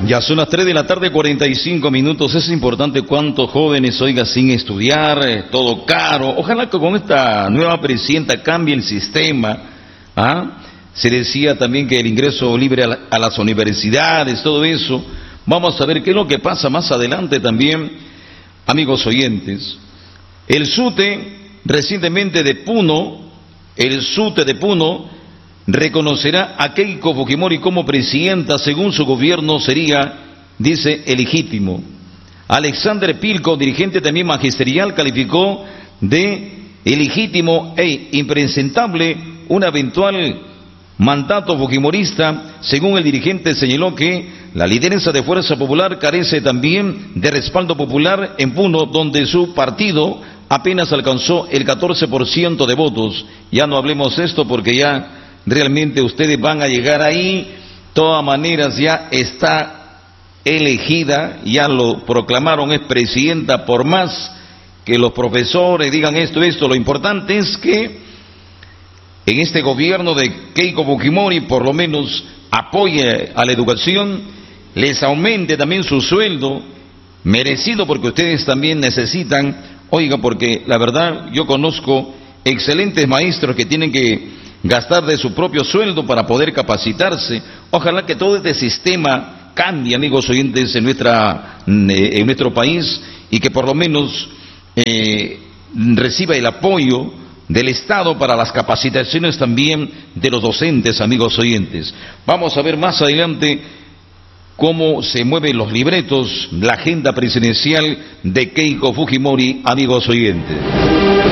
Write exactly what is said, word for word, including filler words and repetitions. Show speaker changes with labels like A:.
A: Ya son las tres de la tarde, cuarenta y cinco minutos. Es importante cuántos jóvenes, oiga, sin estudiar, eh, todo caro. Ojalá que con esta nueva presidenta cambie el sistema. ¿Ah? Se decía también que el ingreso libre a, la, a las universidades, todo eso. Vamos a ver qué es lo que pasa más adelante también, amigos oyentes. El SUTE, recientemente de Puno, el SUTE de Puno, reconocerá a Keiko Fujimori como presidenta, según su gobierno sería, dice, ilegítimo. Alexander Pilco, dirigente también magisterial, calificó de ilegítimo e impresentable un eventual mandato fujimorista. Según el dirigente, señaló que la lideranza de Fuerza Popular carece también de respaldo popular en Puno, donde su partido apenas alcanzó el catorce por ciento de votos. Ya no hablemos esto porque ya realmente ustedes van a llegar ahí. De todas maneras ya está elegida, ya lo proclamaron, es presidenta, por más que los profesores digan esto, esto, lo importante es que en este gobierno de Keiko Fujimori por lo menos apoye a la educación, les aumente también su sueldo, merecido, porque ustedes también necesitan, oiga, porque la verdad yo conozco excelentes maestros que tienen que gastar de su propio sueldo para poder capacitarse. Ojalá que todo este sistema cambie, amigos oyentes, en, nuestra, en nuestro país, y que por lo menos eh, reciba el apoyo del Estado para las capacitaciones también de los docentes, amigos oyentes. Vamos a ver más adelante cómo se mueven los libretos, la agenda presidencial de Keiko Fujimori, amigos oyentes.